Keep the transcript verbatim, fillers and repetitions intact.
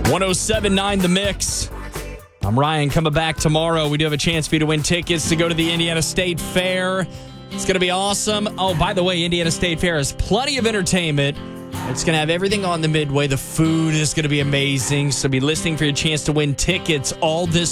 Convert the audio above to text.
one oh seven point nine The Mix. I'm Ryan, coming back tomorrow. We do have a chance for you to win tickets to go to the Indiana State Fair. It's going to be awesome. Oh, by the way, Indiana State Fair has plenty of entertainment. It's going to have everything on the Midway. The food is going to be amazing. So be listening for your chance to win tickets all this